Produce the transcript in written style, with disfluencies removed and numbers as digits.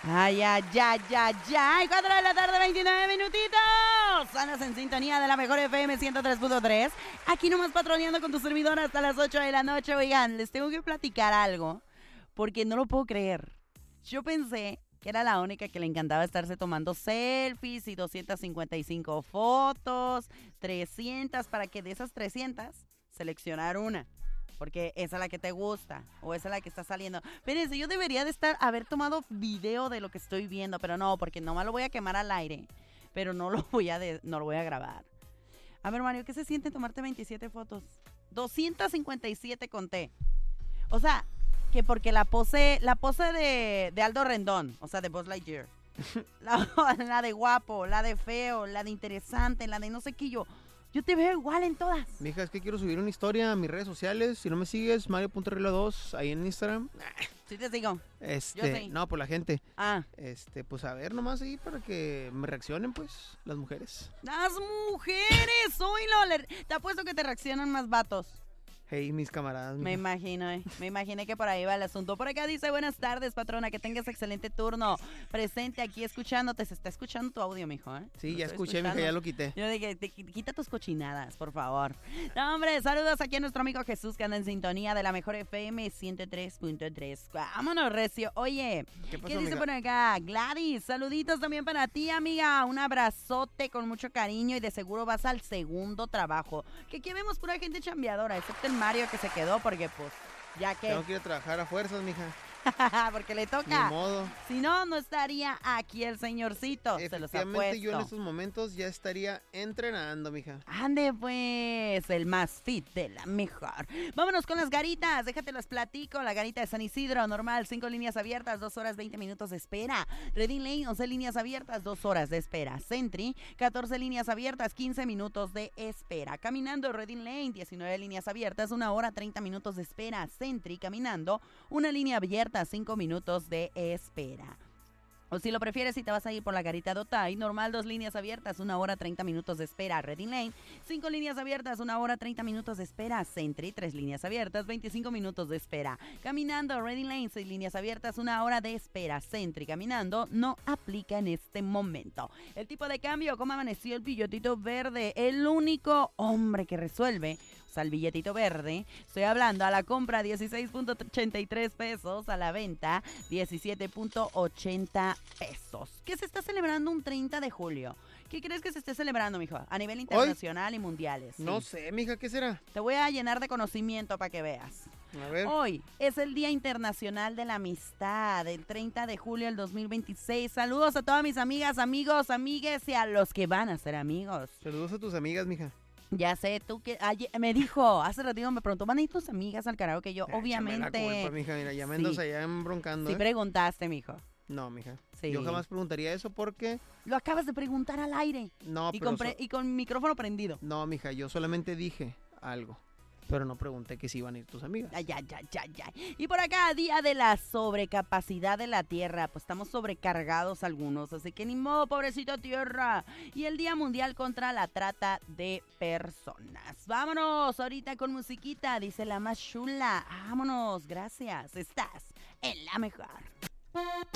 Ay, ay, ay, ay, ay. 4 de la tarde, 29 minutitos. Andas en sintonía de la mejor FM 103.3. Aquí nomás patroneando con tu servidor hasta las 8 de la noche. Oigan, les tengo que platicar algo porque no lo puedo creer. Yo pensé que era la única que le encantaba estarse tomando selfies y 255 fotos, 300, para que de esas 300 seleccionar una. Porque esa es la que te gusta o esa es la que está saliendo. Fíjense, yo debería de haber tomado video de lo que estoy viendo, pero no, porque nomás lo voy a quemar al aire. Pero no lo voy a grabar. A ver, Mario, ¿qué se siente tomarte 27 fotos? 257 conté. O sea, que porque la pose de Aldo Rendón, o sea, de Buzz Lightyear. La de guapo, la de feo, la de interesante, la de no sé qué yo te veo igual en todas. Mija, es que quiero subir una historia a mis redes sociales. Si no me sigues, Mario.regla2 ahí en Instagram. Sí te sigo. Yo sí. No, por la gente. Ah. Pues a ver nomás ahí para que me reaccionen, pues, las mujeres. ¡Las mujeres! ¡Oílo! Te apuesto que te reaccionan más vatos. Hey, mis camaradas. Me imagino, Me imaginé que por ahí va el asunto. Por acá dice, buenas tardes, patrona, que tengas excelente turno. Presente aquí escuchándote. Se está escuchando tu audio, mijo, ¿eh? Sí, ya escuché, mija, ya lo quité. Yo dije, quita tus cochinadas, por favor. No, hombre, saludos aquí a nuestro amigo Jesús, que anda en sintonía de la mejor FM 103.3. Vámonos, recio. Oye, ¿qué pasó, dice amiga? por acá? Gladys, saluditos también para ti, amiga. Un abrazote con mucho cariño y de seguro vas al segundo trabajo. Que aquí vemos pura gente chambeadora, excepto el Mario que se quedó porque pues ya que Tengo que ir a trabajar a fuerzas, mija. porque le toca. Ni modo. Si no, no estaría aquí el señorcito. Se los apuesto. Yo en estos momentos ya estaría entrenando, mija. Ande pues, el más fit de la mejor. Vámonos con las garitas, déjate las platico. La garita de San Isidro, normal, 5 líneas abiertas, 2 horas 20 minutos de espera. Reading Lane, 11 líneas abiertas, 2 horas de espera. Sentry, 14 líneas abiertas, 15 minutos de espera. Caminando, Reading Lane, 19 líneas abiertas, 1 hora 30 minutos de espera. Sentry, caminando, una línea abierta, 5 minutos de espera. O si lo prefieres, si te vas a ir por la garita de Otay, normal, 2 líneas abiertas, 1 hora 30 minutos de espera. Reading Lane, 5 líneas abiertas, 1 hora 30 minutos de espera. Sentry, 3 líneas abiertas, 25 minutos de espera. Caminando, Reading Lane, 6 líneas abiertas, 1 hora de espera. Sentry, caminando, no aplica en este momento. El tipo de cambio, ¿cómo amaneció el billetito verde? El único hombre que resuelve. Al billetito verde, estoy hablando a la compra 16.83 pesos, a la venta 17.80 pesos. ¿Qué se está celebrando un 30 de julio? ¿Qué crees que se esté celebrando, mijo? A nivel internacional y mundiales. Sí. No sé, mija, ¿qué será? Te voy a llenar de conocimiento para que veas. A ver. Hoy es el Día Internacional de la Amistad, el 30 de julio del 2026. Saludos a todas mis amigas, amigos, amigues y a los que van a ser amigos. Saludos a tus amigas, mija. Ya sé, tú que me dijo, hace ratito me preguntó, ¿van a ir tus amigas al karaoke? Yo, obviamente. La culpa, mija, mira, ya me andas allá embroncando. Sí preguntaste, mijo. No, mija. Sí. Yo jamás preguntaría eso porque... Lo acabas de preguntar al aire. No, y con micrófono prendido. No, mija, yo solamente dije algo. Pero no pregunté que si iban a ir tus amigas. Ay. Y por acá, día de la sobrecapacidad de la tierra. Pues estamos sobrecargados algunos, así que ni modo, pobrecita tierra. Y el Día Mundial contra la Trata de Personas. Vámonos ahorita con musiquita, dice la más chula. Vámonos, gracias. Estás en la mejor.